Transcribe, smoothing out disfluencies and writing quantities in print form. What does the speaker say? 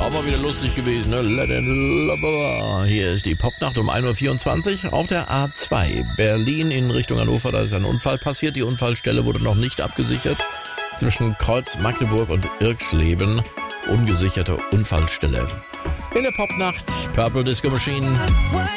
Auch mal wieder lustig gewesen, ne? Hier ist die Popnacht um 1.24 Uhr auf der A2. Berlin in Richtung Hannover, da ist ein Unfall passiert. Die Unfallstelle wurde noch nicht abgesichert. Zwischen Kreuz Magdeburg und Irxleben. Ungesicherte Unfallstelle. In der Popnacht, Purple Disco Machine.